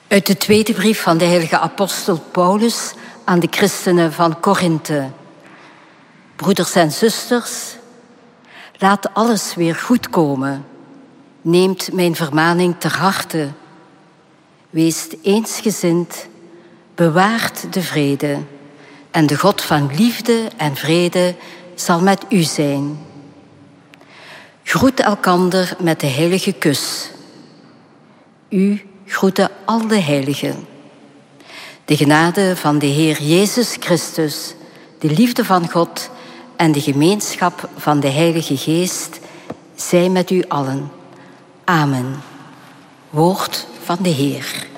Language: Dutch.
Uit de tweede brief van de heilige apostel Paulus aan de christenen van Korinthe. Broeders en zusters, laat alles weer goed komen. Neemt mijn vermaning ter harte. Wees eensgezind, bewaart de vrede. En de God van liefde en vrede zal met u zijn. Groet elkander met de heilige kus. U groeten al de heiligen. De genade van de Heer Jezus Christus, de liefde van God en de gemeenschap van de Heilige Geest zij met u allen. Amen. Woord van de Heer.